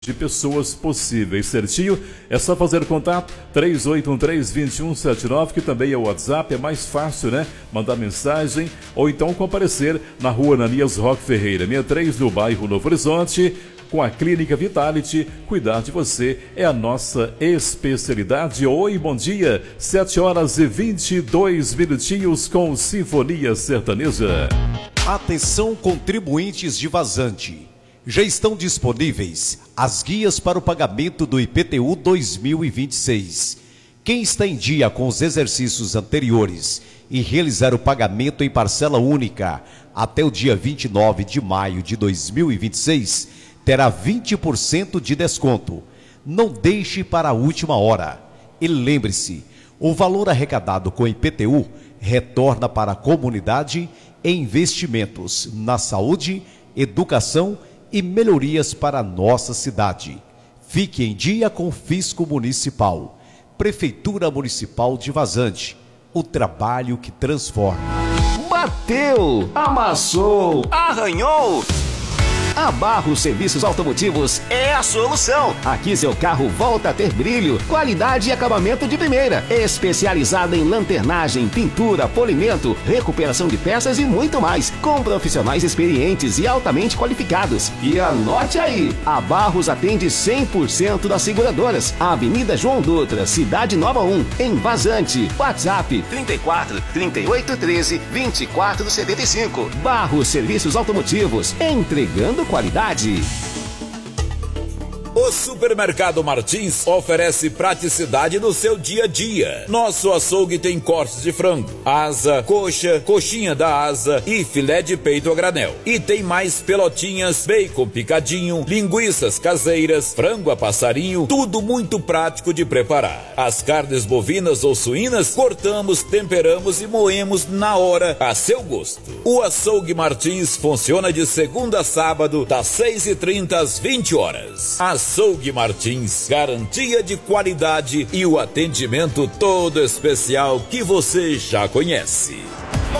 de pessoas possíveis, certinho? É só fazer contato 3813-2179, que também é o WhatsApp, é mais fácil, né? Mandar mensagem ou então comparecer na rua Ananias Roque Ferreira, 63, no bairro Novo Horizonte, com a Clínica Vitality. Cuidar de você é a nossa especialidade. Oi, bom dia, 7h22 com Sinfonia Sertaneja. Atenção, contribuintes de Vazante. Já estão disponíveis as guias para o pagamento do IPTU 2026. Quem está em dia com os exercícios anteriores e realizar o pagamento em parcela única até o dia 29 de maio de 2026, terá 20% de desconto. Não deixe para a última hora. E lembre-se, o valor arrecadado com IPTU retorna para a comunidade em investimentos na saúde, educação e melhorias para a nossa cidade. Fique em dia com o Fisco Municipal. Prefeitura Municipal de Vazante. O trabalho que transforma. Bateu, amassou, arranhou. A Barros Serviços Automotivos é a solução. Aqui seu carro volta a ter brilho, qualidade e acabamento de primeira. Especializada em lanternagem, pintura, polimento, recuperação de peças e muito mais. Com profissionais experientes e altamente qualificados. E anote aí, a Barros atende 100% das seguradoras. Avenida João Dutra, Cidade Nova 1, em Vazante. WhatsApp 34 38 13 24 75. Barros Serviços Automotivos, entregando qualidade. O Supermercado Martins oferece praticidade no seu dia a dia. Nosso açougue tem cortes de frango, asa, coxa, coxinha da asa e filé de peito a granel. E tem mais pelotinhas, bacon picadinho, linguiças caseiras, frango a passarinho, tudo muito prático de preparar. As carnes bovinas ou suínas cortamos, temperamos e moemos na hora, a seu gosto. O açougue Martins funciona de segunda a sábado, das 6h30 às 20 horas. Açougue Martins, garantia de qualidade e o atendimento todo especial que você já conhece.